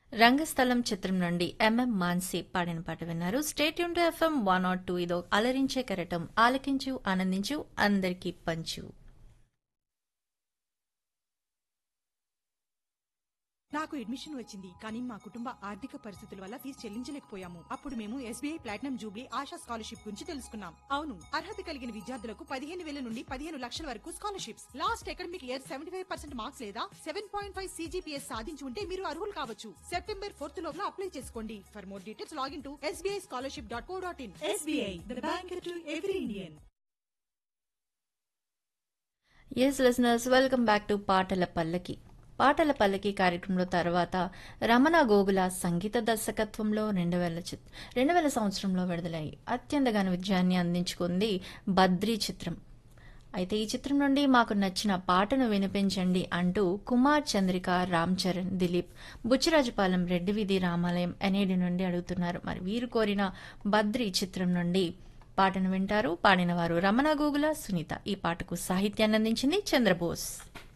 రంగస్థలం చిత్రం నుండి ఎంఎం మాన్సి పాడిన పాట విన్నారు. State Yoon to FM 102. ఇదో అలరించే కెరటం. ఆలకించు, ఆనందించు, అందరికీ పంచు. నాకు అడ్మిషన్ వచ్చింది, కానీ మా కుటుంబ ఆర్థిక పరిస్థితుల వల్ల ఫీజు చెల్లించలేకపోయాము. అప్పుడు మేము SBI platinum Jubilee ASHA scholarship గురించి తెలుసుకున్నాం. అవును, అర్హత కలిగిన విద్యార్థులకు 15,000 నుండి 15 లక్షల వరకు scholarships. Last academic year 75% marks లేదా 7.5 CGPS సాధించి ఉంటే మీరు అర్హులు కావచ్చు. September 4th లోపల అప్లై చేసుకోండి. For more details login to sbischolarship.co.in. SBI, the bank to every Indian. Yes listeners, welcome back to పాటల పల్లకి. పాటల పల్లకి కార్యక్రమంలో తర్వాత రమణ గోగుల సంగీత దర్శకత్వంలో 2000 సంవత్సరంలో విడుదలై అత్యంత ఘన విజయాన్ని అందించుకుంది బద్రీ చిత్రం. అయితే ఈ చిత్రం నుండి మాకు నచ్చిన పాటను వినిపించండి అంటూ కుమార్, చంద్రిక, రామ్ చరణ్, దిలీప్, బుచ్చిరాజుపాలెం, రెడ్డి వీధి రామాలయం ఎన్ఏడి నుండి అడుగుతున్నారు. మరి వీరు కోరిన బద్రీ చిత్రం నుండి పాటను వింటారు. పాడిన వారు రమణ గోగుల, సునీత. ఈ పాటకు సాహిత్యాన్ని అందించింది చంద్రబోస్.